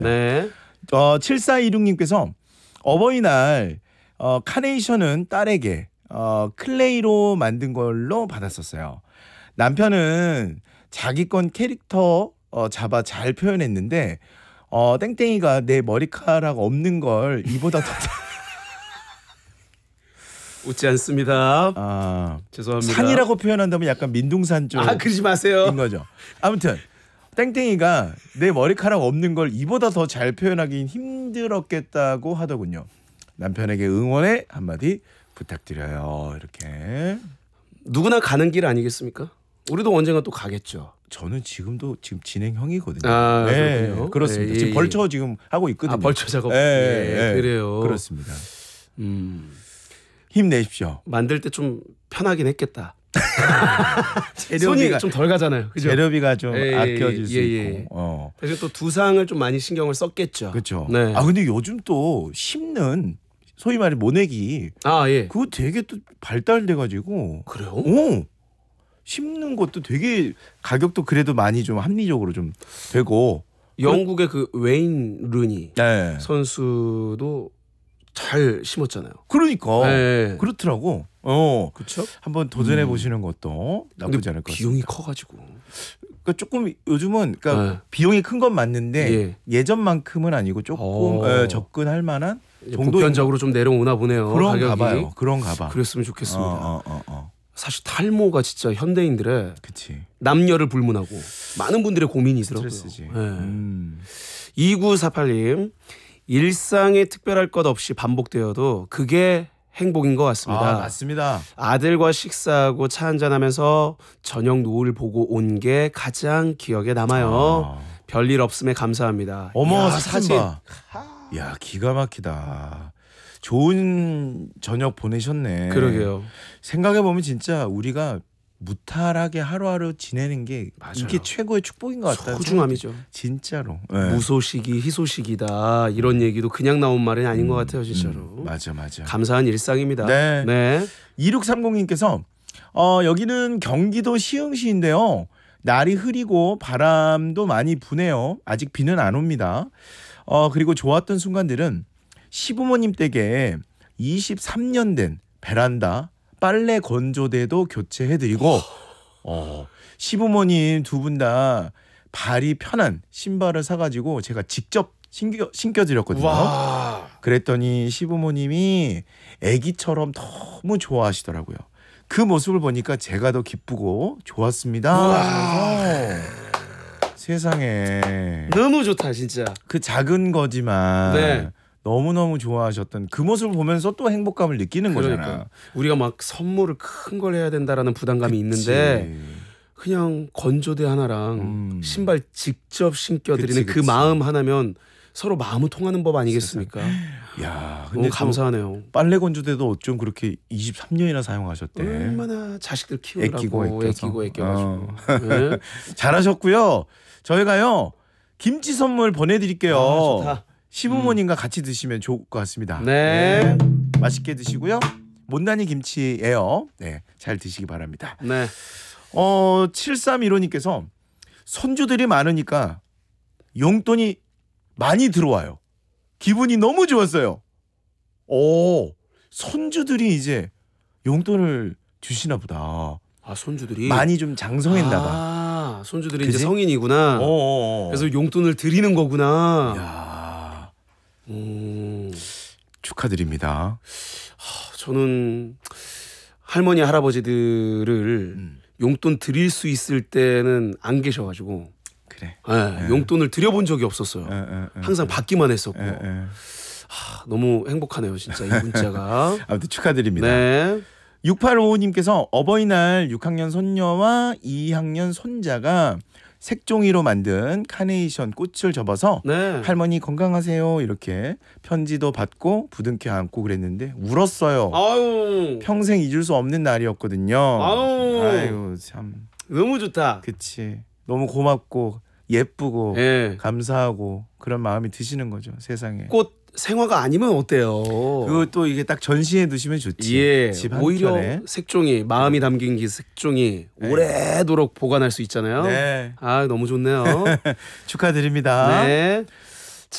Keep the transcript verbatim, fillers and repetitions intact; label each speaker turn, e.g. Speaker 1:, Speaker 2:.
Speaker 1: 네.
Speaker 2: 어, 칠사이육님께서 어버이날 어, 카네이션은 딸에게 어, 클레이로 만든 걸로 받았었어요. 남편은 자기 건 캐릭터 어, 잡아 잘 표현했는데 어, 땡땡이가 내 머리카락 없는 걸 이보다 더
Speaker 1: 웃지 않습니다.
Speaker 2: 아,
Speaker 1: 죄송합니다.
Speaker 2: 산이라고 표현한다면 약간 민둥산 쪽인
Speaker 1: 아 그러지 마세요.
Speaker 2: 거죠. 아무튼 땡땡이가 내 머리카락 없는 걸 이보다 더 잘 표현하긴 힘들었겠다고 하더군요. 남편에게 응원의 한마디 부탁드려요. 이렇게.
Speaker 1: 누구나 가는 길 아니겠습니까? 우리도 언젠가 또 가겠죠.
Speaker 2: 저는 지금도 지금 진행형이거든요.
Speaker 1: 아,
Speaker 2: 네,
Speaker 1: 그렇군요.
Speaker 2: 그렇습니다.
Speaker 1: 예,
Speaker 2: 지금
Speaker 1: 예,
Speaker 2: 벌초 지금 하고 있거든요.
Speaker 1: 아 벌초 작업.
Speaker 2: 예,
Speaker 1: 예,
Speaker 2: 예,
Speaker 1: 그래요.
Speaker 2: 그렇습니다.
Speaker 1: 음,
Speaker 2: 힘내십시오.
Speaker 1: 만들 때 좀 편하긴 했겠다.
Speaker 2: 재료비가
Speaker 1: 손이 좀 덜 가잖아요. 그죠?
Speaker 2: 재료비가 좀
Speaker 1: 예,
Speaker 2: 아껴질 수
Speaker 1: 예,
Speaker 2: 있고.
Speaker 1: 예.
Speaker 2: 어.
Speaker 1: 그래서 또 두상을 좀 많이 신경을 썼겠죠.
Speaker 2: 그렇죠.
Speaker 1: 네.
Speaker 2: 아 근데 요즘 또 심는 소위 말해 모내기
Speaker 1: 아 예.
Speaker 2: 그거 되게 또 발달돼 가지고
Speaker 1: 그래요?
Speaker 2: 오 심는 것도 되게 가격도 그래도 많이 좀 합리적으로 좀 되고
Speaker 1: 영국의 그 웨인 루니
Speaker 2: 네.
Speaker 1: 선수도 잘 심었잖아요.
Speaker 2: 그러니까
Speaker 1: 네.
Speaker 2: 그렇더라고. 어
Speaker 1: 그렇죠?
Speaker 2: 한번 도전해 보시는 것도 나쁘지 않을 것 같습니다.
Speaker 1: 비용이 커가지고.
Speaker 2: 그러니까 조금 요즘은 그러니까
Speaker 1: 네.
Speaker 2: 비용이 큰 건 맞는데
Speaker 1: 예.
Speaker 2: 예전만큼은 아니고 조금
Speaker 1: 오.
Speaker 2: 에, 접근할 만한
Speaker 1: 이제
Speaker 2: 정도인-
Speaker 1: 보편적으로 좀 내려오나 보네요.
Speaker 2: 그런가
Speaker 1: 가격이.
Speaker 2: 봐요. 그런가 봐.
Speaker 1: 그랬으면 좋겠습니다.
Speaker 2: 어, 어, 어, 어.
Speaker 1: 사실 탈모가 진짜 현대인들의
Speaker 2: 그치.
Speaker 1: 남녀를 불문하고 많은 분들의 고민이더라고요.
Speaker 2: 스트레스지.
Speaker 1: 네.
Speaker 2: 음.
Speaker 1: 이구사팔님 일상에 특별할 것 없이 반복되어도 그게 행복인 것 같습니다.
Speaker 2: 아 맞습니다.
Speaker 1: 아들과 식사하고 차 한잔하면서 저녁 노을 보고 온 게 가장 기억에 남아요.
Speaker 2: 아.
Speaker 1: 별일 없음에 감사합니다.
Speaker 2: 어머
Speaker 1: 이야,
Speaker 2: 사진 봐. 야 기가 막히다. 좋은 저녁 보내셨네.
Speaker 1: 그러게요.
Speaker 2: 생각해 보면 진짜 우리가 무탈하게 하루하루 지내는 게
Speaker 1: 맞아요.
Speaker 2: 이게 최고의 축복인 것 같다.
Speaker 1: 소중함이죠.
Speaker 2: 진짜로. 네.
Speaker 1: 무소식이 희소식이다 이런 얘기도 그냥 나온 말이 아닌 것 같아요 진짜로.
Speaker 2: 음, 맞아 맞아.
Speaker 1: 감사한 일상입니다.
Speaker 2: 네.
Speaker 1: 네.
Speaker 2: 이육삼공님께서 어, 여기는 경기도 시흥시인데요. 날이 흐리고 바람도 많이 부네요. 아직 비는 안 옵니다. 어, 그리고 좋았던 순간들은 시부모님 댁에 이십삼 년 된 베란다 빨래 건조대도 교체해드리고 어, 시부모님 두 분 다 발이 편한 신발을 사가지고 제가 직접 신겨, 신겨드렸거든요.
Speaker 1: 와.
Speaker 2: 그랬더니 시부모님이 아기처럼 너무 좋아하시더라고요. 그 모습을 보니까 제가 더 기쁘고 좋았습니다. 하면서 세상에
Speaker 1: 너무 좋다 진짜.
Speaker 2: 그 작은 거지만
Speaker 1: 네.
Speaker 2: 너무너무 좋아하셨던 그 모습을 보면서 또 행복감을 느끼는
Speaker 1: 그러니까
Speaker 2: 거잖아.
Speaker 1: 우리가 막 선물을 큰 걸 해야 된다라는 부담감이
Speaker 2: 그치.
Speaker 1: 있는데 그냥 건조대 하나랑
Speaker 2: 음.
Speaker 1: 신발 직접 신겨드리는
Speaker 2: 그치,
Speaker 1: 그
Speaker 2: 그치.
Speaker 1: 마음 하나면 서로 마음은 통하는 법 아니겠습니까?
Speaker 2: 야,
Speaker 1: 너무
Speaker 2: 근데
Speaker 1: 감사하네요.
Speaker 2: 빨래 건조대도 어쩜 그렇게 이십삼 년이나 사용하셨대.
Speaker 1: 얼마나 자식들 키우라고
Speaker 2: 애끼고 애껴서.
Speaker 1: 애끼고 애껴가지고.
Speaker 2: 어.
Speaker 1: 네.
Speaker 2: 잘하셨고요. 저희가요 김치 선물 보내드릴게요.
Speaker 1: 아, 좋다.
Speaker 2: 시부모님과 같이 드시면 좋을 것 같습니다.
Speaker 1: 네.
Speaker 2: 맛있게 드시고요. 못난이 김치예요. 네, 잘 드시기 바랍니다.
Speaker 1: 네.
Speaker 2: 어, 칠삼일오님께서 손주들이 많으니까 용돈이 많이 들어와요. 기분이 너무 좋았어요. 오, 손주들이 이제 용돈을 주시나 보다.
Speaker 1: 아 손주들이
Speaker 2: 많이 좀 장성했나 봐.
Speaker 1: 아 손주들이
Speaker 2: 그지?
Speaker 1: 이제 성인이구나.
Speaker 2: 어어어.
Speaker 1: 그래서 용돈을 드리는 거구나.
Speaker 2: 야,
Speaker 1: 음,
Speaker 2: 축하드립니다.
Speaker 1: 저는 할머니 할아버지들을
Speaker 2: 음,
Speaker 1: 용돈 드릴 수 있을 때는 안 계셔가지고
Speaker 2: 그래.
Speaker 1: 네, 용돈을 드려본 적이 없었어요.
Speaker 2: 에, 에, 에,
Speaker 1: 항상 받기만 했었고
Speaker 2: 에, 에.
Speaker 1: 하, 너무 행복하네요 진짜 이 문자가.
Speaker 2: 아무튼 축하드립니다.
Speaker 1: 네.
Speaker 2: 육팔오오님께서 어버이날 육 학년 손녀와 이 학년 손자가 색종이로 만든 카네이션 꽃을 접어서
Speaker 1: 네.
Speaker 2: 할머니 건강하세요 이렇게 편지도 받고 부둥켜 안고 그랬는데 울었어요.
Speaker 1: 아유
Speaker 2: 평생 잊을 수 없는 날이었거든요.
Speaker 1: 아유.
Speaker 2: 아유 참
Speaker 1: 너무 좋다.
Speaker 2: 그치. 너무 고맙고 예쁘고
Speaker 1: 예.
Speaker 2: 감사하고 그런 마음이 드시는 거죠 세상에.
Speaker 1: 꽃 생화가 아니면 어때요?
Speaker 2: 그것도 이게 딱 전시해 두시면 좋지.
Speaker 1: 예,
Speaker 2: 집
Speaker 1: 오히려
Speaker 2: 한켠에.
Speaker 1: 색종이 마음이 담긴 그 색종이
Speaker 2: 네.
Speaker 1: 오래도록 보관할 수 있잖아요.
Speaker 2: 네.
Speaker 1: 아 너무 좋네요.
Speaker 2: 축하드립니다.
Speaker 1: 네.